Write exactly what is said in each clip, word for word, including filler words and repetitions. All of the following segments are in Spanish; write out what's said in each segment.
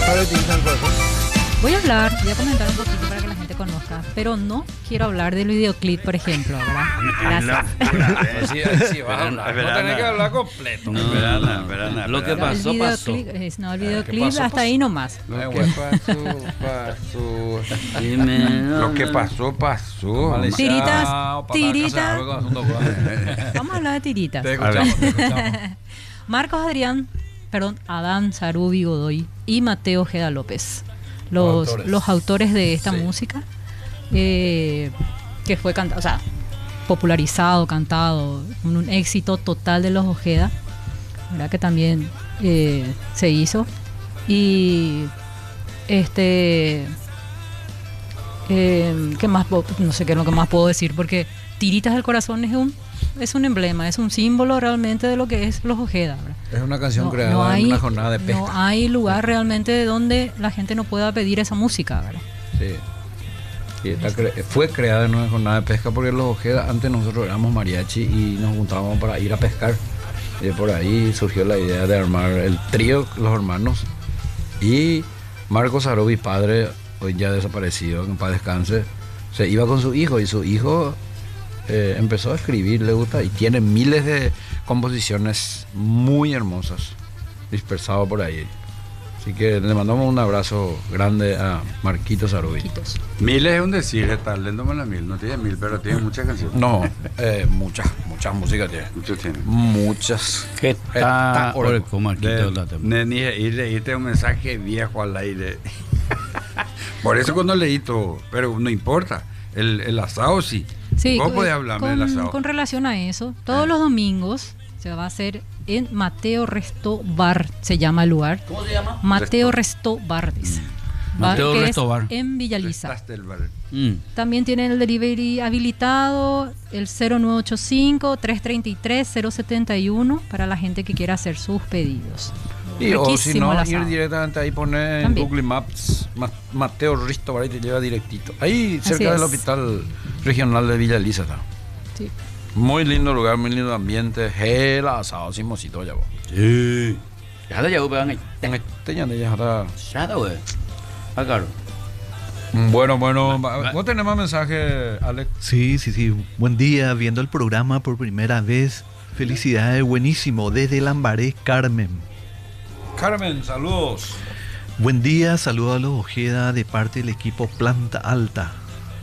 de Tiritas del Corazón? Voy a hablar, voy a comentar un poquito para que la gente conozca, pero no quiero hablar del videoclip, por ejemplo, ¿verdad? Gracias. Sí, sí, vas a hablar. No tenés que hablar completo. No, verana, verana, Lo que verana. pasó, el pasó. videoclip, es- no, el ¿qué videoclip pasó, hasta pasó? ahí nomás. Lo que pasó, pasó. Dime, no, Lo que no. pasó, pasó. Tiritas, tiritas. Vamos Vamos a hablar de tiritas. Te escuchamos, te escuchamos. Marcos Adrián, perdón, Adán Sarubi Godoy y Mateo Ojeda López, los, Los autores. los autores de esta Sí. música, eh, que fue cantado, o sea, popularizado, cantado, un, un éxito total de los Ojeda, ¿verdad? Que también eh, se hizo. Y este, eh, ¿qué más? po- No sé qué es lo que más puedo decir, porque Tiritas del Corazón es un, es un emblema, es un símbolo realmente de lo que es los Ojeda, ¿verdad? Es una canción No- creada no hay- en una jornada de pesca. No hay lugar realmente donde la gente no pueda pedir esa música, ¿verdad? Sí. Y está cre- fue creada en una jornada de pesca porque los Ojeda, antes nosotros éramos mariachi y nos juntábamos para ir a pescar. Y por ahí surgió la idea de armar el trío, los hermanos. Y Marcos Sarobi, padre, hoy ya desaparecido, que en paz descanse, se iba con su hijo y su hijo eh, empezó a escribir, le gusta, y tiene miles de composiciones muy hermosas dispersadas por ahí. Así que le mandamos un abrazo grande a Marquito Sarobi. Quitos. Mil es un decir, está lento con la mil. No tiene mil, pero tiene muchas canciones. No, eh, muchas, muchas músicas tiene. Muchos tienen. Muchas. ¿Qué Está está por el orco. comarquito De, de de, ni y leíste un mensaje viejo al aire. Por eso cuando leí todo, pero no importa. El, el asado sí. Sí, Vos co- podés hablarme con, del asado. con relación a eso, todos los domingos se va a hacer en Mateo Resto Bar, se llama el lugar. ¿Cómo se llama? Mateo Resto Bar, dice. Bar, Mateo que Resto es Bar. en Villaliza. Restaste el bar. Mm. También tienen el delivery habilitado, el cero nueve ocho cinco, tres tres tres, cero siete uno para la gente que quiera hacer sus pedidos. Y, o si Riquísimo el no, asado. ir directamente ahí, poner en También. Google Maps Ma- Mateo Risto, ahí te lleva directito. Ahí Así cerca del es. hospital regional de Villa Elisa está. Sí. Muy lindo lugar, muy lindo ambiente. El asado, sin mosito ya vos. Sí. Ya te llegó, pegan ahí. En este ya ya está. Ya te güey. Ah, claro. Bueno, bueno, va- vos tenés más mensajes, Alex. Sí, sí, sí. Buen día, viendo el programa por primera vez. Felicidades, buenísimo. Desde Lambaré, Carmen. Carmen, saludos. Buen día, saludo a los Ojeda de parte del equipo Planta Alta.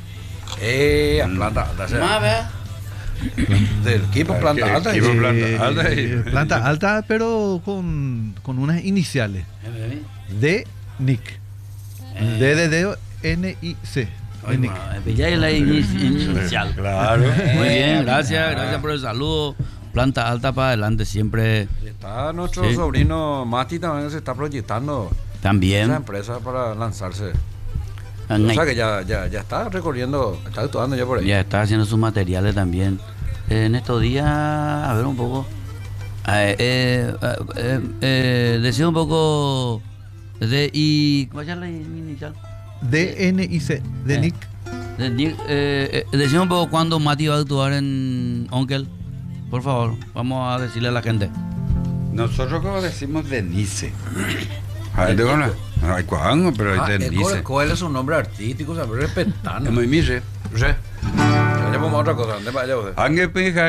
Eh, a planta alta, o sea, Más, ¿verdad? del equipo planta ¿Qué alta. equipo? y- Planta Alta y- Eh, Planta Alta, pero con, con unas iniciales. De Nick. D de dedo, N I C. De Nick. Ya es la ini- inicial. Claro. Muy bien, gracias, gracias por el saludo. Planta alta para adelante, siempre. Está nuestro Sí. sobrino Mati también que se está proyectando esa También. empresa para lanzarse. Ah, O sea que ya, ya, ya está recorriendo, está actuando ya por ahí. Ya está haciendo sus materiales también. Eh, en estos días, a ver un poco. Eh, eh, eh, eh, decía un poco. De, y, ¿Cuál es la inicial? D N I C. De Eh. Nick. De, Nick, eh, eh, decía un poco cuándo Mati va a actuar en Onkel. Por favor, vamos a decirle a la gente. Nosotros como decimos Denise. A ver, digo, no. Ay, cuándo, pero Ah, es el Denise. Coel es un nombre artístico, o sea, respetando. Es muy mire. Re. Ya vamos a otra cosa, ¿dónde vaya? Ángel Pija